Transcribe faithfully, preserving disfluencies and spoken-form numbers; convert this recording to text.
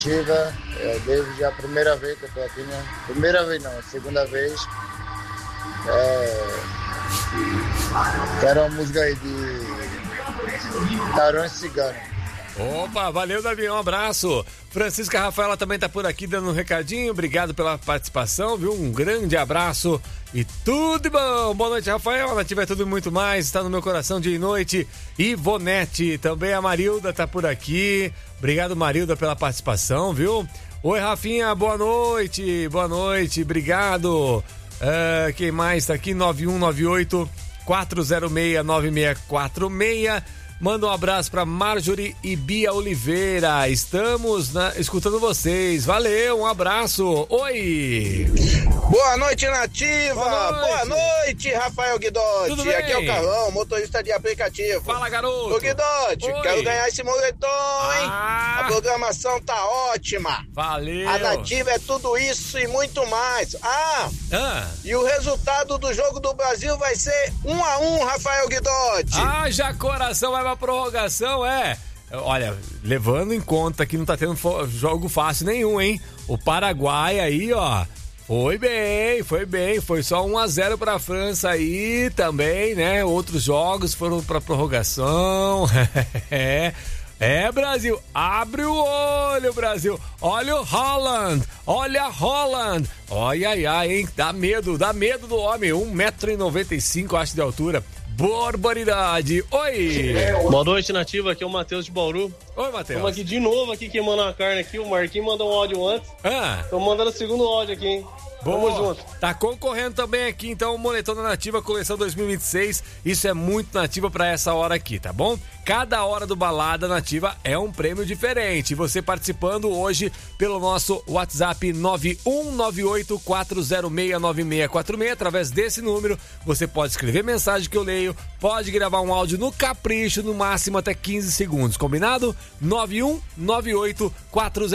Nativa, é, desde a primeira vez que eu tô aqui, né? Primeira vez não, segunda vez. É, quero uma música aí de Tarões Cigano. Opa, valeu, Davi, um abraço. Francisca Rafaela também tá por aqui dando um recadinho, obrigado pela participação, viu? Um grande abraço e tudo de bom. Boa noite, Rafael, Nativa é tudo e muito mais, está no meu coração dia e noite. Ivonete, também a Marilda tá por aqui, obrigado, Marilda, pela participação, viu? Oi, Rafinha, boa noite, boa noite, obrigado. Uh, quem mais tá aqui? nove um nove oito, quatro zero seis, nove seis quatro seis. Manda um abraço pra Marjorie e Bia Oliveira. Estamos na, escutando vocês. Valeu, um abraço. Oi! Boa noite, Nativa! Boa noite, Boa noite Rafael Guidotti. Tudo bem? Aqui é o Carlão, motorista de aplicativo. Fala, garoto! Ô, Guidotti, Oi. quero ganhar esse moletom, hein? Ah. A programação tá ótima. Valeu! A Nativa é tudo isso e muito mais. Ah, Ah, e o resultado do jogo do Brasil vai ser um a um, Rafael Guidotti. ah já coração vai pra prorrogação, é. Olha, levando em conta que não tá tendo fo- jogo fácil nenhum, hein? O Paraguai aí, ó, foi bem, foi bem, foi só um a zero pra França aí também, né? Outros jogos foram pra prorrogação. É. É, Brasil, abre o olho, Brasil. Olha o Haaland, olha Haaland. Olha, ai, ai, hein? Dá medo, dá medo do homem. um metro e noventa e cinco, acho, de altura. Barbaridade. Oi! Boa noite, Nativa. Aqui é o Matheus de Bauru. Oi, Matheus. Estamos aqui de novo, aqui queimando a carne aqui. O Marquinhos mandou um áudio antes. Ah, Estamos mandando o segundo áudio aqui, hein? boa. Tamo junto. Tá concorrendo também aqui, então, o Moletom da Nativa, coleção dois mil e vinte e seis. Isso é muito Nativa pra essa hora aqui, tá bom? Cada hora do Balada Nativa é um prêmio diferente. Você participando hoje pelo nosso WhatsApp nove um nove oito, quatro zero seis, nove seis quatro seis. Através desse número, você pode escrever mensagem que eu leio, pode gravar um áudio no capricho, no máximo até quinze segundos, combinado? nove um nove oito, quatro zero